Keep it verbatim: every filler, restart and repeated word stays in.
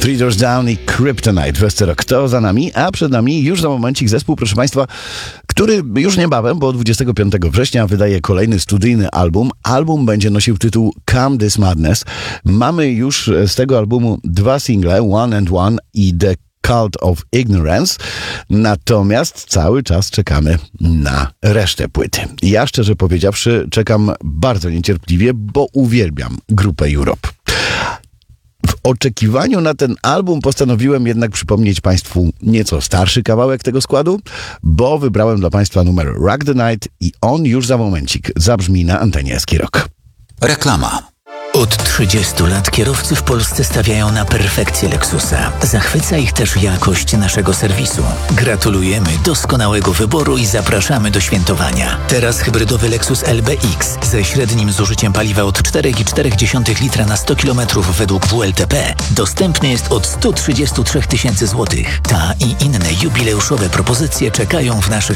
Three Doors Down i Kryptonite w Westerok. To za nami, a przed nami już za momencik zespół, proszę Państwa, który już niebawem, bo dwudziestego piątego września wydaje kolejny studyjny album. Album będzie nosił tytuł Come This Madness. Mamy już z tego albumu dwa single, One and One i The Cult of Ignorance, natomiast cały czas czekamy na resztę płyty. Ja szczerze powiedziawszy czekam bardzo niecierpliwie, bo uwielbiam grupę Europe. W oczekiwaniu na ten album postanowiłem jednak przypomnieć Państwu nieco starszy kawałek tego składu, bo wybrałem dla Państwa numer Rock the Night i on już za momencik zabrzmi na antenie Eski Rock. Reklama. Od trzydziestu lat kierowcy w Polsce stawiają na perfekcję Lexusa. Zachwyca ich też jakość naszego serwisu. Gratulujemy doskonałego wyboru i zapraszamy do świętowania. Teraz hybrydowy Lexus L B X ze średnim zużyciem paliwa od cztery przecinek cztery litra na sto kilometrów według W L T P dostępny jest od sto trzydzieści trzy tysięcy złotych. Ta i inne jubileuszowe propozycje czekają w naszych